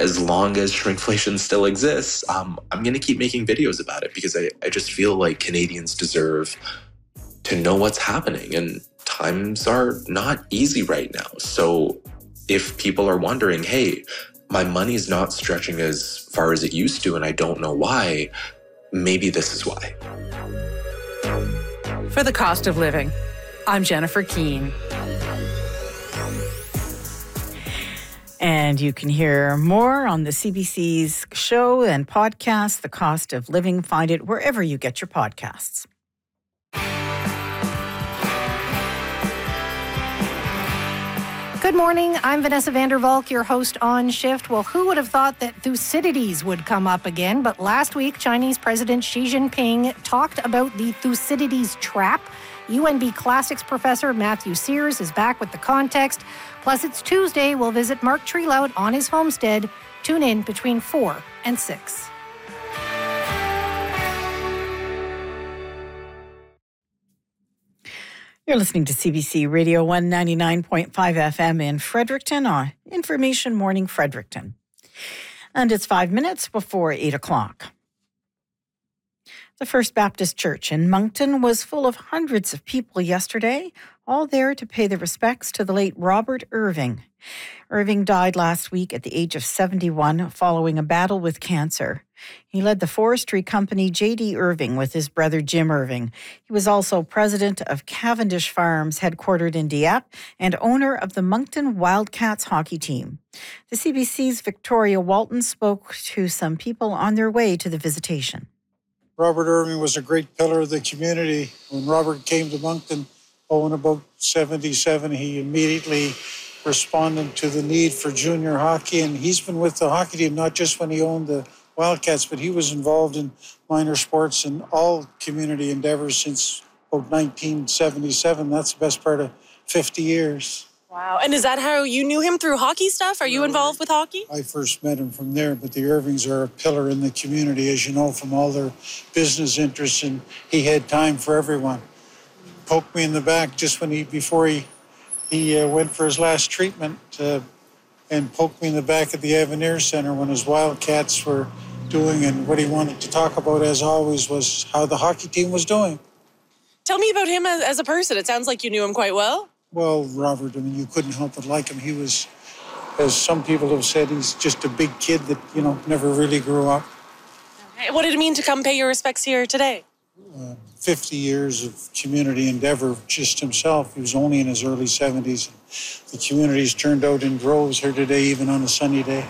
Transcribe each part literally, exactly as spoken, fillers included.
as long as shrinkflation still exists, um, I'm going to keep making videos about it because I, I just feel like Canadians deserve to know what's happening, and times are not easy right now. So if people are wondering, hey, my money's not stretching as far as it used to and I don't know why, maybe this is why. For The Cost of Living, I'm Jennifer Keane. And you can hear more on the C B C's show and podcast, The Cost of Living. Find it wherever you get your podcasts. Good morning. I'm Vanessa Vandervalk, your host on Shift. Well, who would have thought that Thucydides would come up again? But last week, Chinese President Xi Jinping talked about the Thucydides trap. U N B Classics professor Matthew Sears is back with the context. Plus, it's Tuesday. We'll visit Mark Trelout on his homestead. Tune in between four and six. You're listening to C B C Radio one ninety-nine point five F M in Fredericton on Information Morning Fredericton. And it's five minutes before eight o'clock. The First Baptist Church in Moncton was full of hundreds of people yesterday, all there to pay their respects to the late Robert Irving. Irving died last week at the age of seventy-one following a battle with cancer. He led the forestry company J D Irving with his brother Jim Irving. He was also president of Cavendish Farms, headquartered in Dieppe, and owner of the Moncton Wildcats hockey team. The C B C's Victoria Walton spoke to some people on their way to the visitation. Robert Irving was a great pillar of the community. When Robert came to Moncton, oh, in about seventy-seven, he immediately responded to the need for junior hockey. And he's been with the hockey team, not just when he owned the Wildcats, but he was involved in minor sports and all community endeavors since about nineteen seventy-seven. That's the best part of fifty years. Wow. And is that how you knew him, through hockey stuff? Are you involved with hockey? I first met him from there, but the Irvings are a pillar in the community, as you know, from all their business interests, and he had time for everyone. Poked me in the back just when he, before he, he uh, went for his last treatment, uh, and poked me in the back at the Avenir Center when his Wildcats were doing, and what he wanted to talk about, as always, was how the hockey team was doing. Tell me about him as, as a person. It sounds like you knew him quite well. Well, Robert, I mean, you couldn't help but like him. He was, as some people have said, he's just a big kid that, you know, never really grew up. Okay. What did it mean to come pay your respects here today? Uh, fifty years of community endeavor just himself. He was only in his early seventies. The community's turned out in droves here today, even on a sunny day.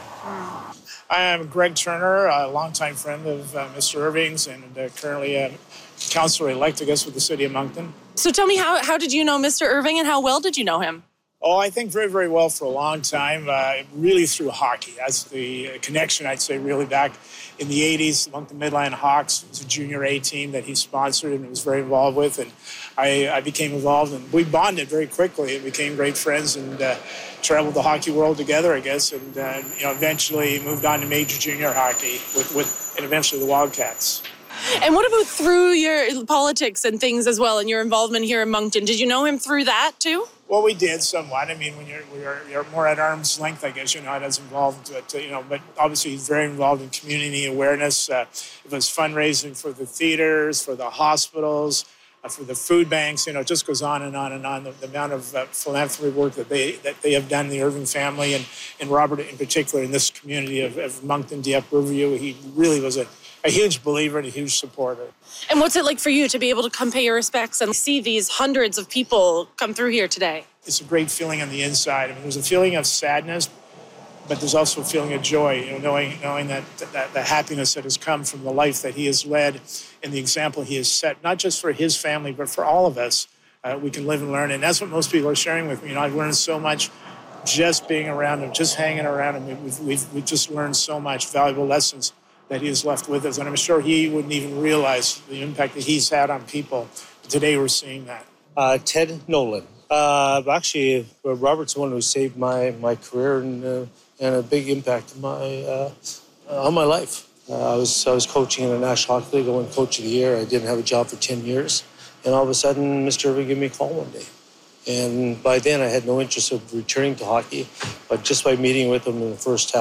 I am Greg Turner, a longtime friend of uh, Mister Irving's, and uh, currently a councillor-elect, I guess, with the city of Moncton. So tell me, how, how did you know Mister Irving, and how well did you know him? Oh, I think very, very well for a long time, uh, really through hockey. That's the connection, I'd say, really back in the eighties. Moncton Midland Hawks was a junior A team that he sponsored and was very involved with. And I, I became involved, and we bonded very quickly and became great friends, and uh, traveled the hockey world together, I guess, and uh, you know, eventually moved on to major junior hockey with, with and eventually the Wildcats. And what about through your politics and things as well, and your involvement here in Moncton? Did you know him through that too? Well, we did somewhat. I mean, when you're, you're, you're more at arm's length, I guess, you're not as involved, but, you know, but obviously he's very involved in community awareness. Uh, it was fundraising for the theaters, for the hospitals, uh, for the food banks. You know, it just goes on and on and on. The, the amount of uh, philanthropy work that they that they have done, the Irving family, and, and Robert in particular in this community of, of Moncton, Dieppe, Riverview, he really was a a huge believer and a huge supporter. And what's it like for you to be able to come pay your respects and see these hundreds of people come through here today? It's a great feeling on the inside. I mean, there's a feeling of sadness, but there's also a feeling of joy, you know, knowing knowing that, that the happiness that has come from the life that he has led and the example he has set, not just for his family, but for all of us. Uh, we can live and learn, and that's what most people are sharing with me. You know, I've learned so much just being around him, just hanging around him. We've, we've, we've just learned so much valuable lessons that he has left with us. And I'm sure he wouldn't even realize the impact that he's had on people. Today we're seeing that. Uh, Ted Nolan. Uh, actually, uh, Robert's the one who saved my, my career and, uh, and a big impact on my, uh, on my life. Uh, I was I was coaching in the National Hockey League. I won Coach of the Year. I didn't have a job for ten years. And all of a sudden, Mister Irving gave me a call one day. And by then, I had no interest of returning to hockey. But just by meeting with him in the first half,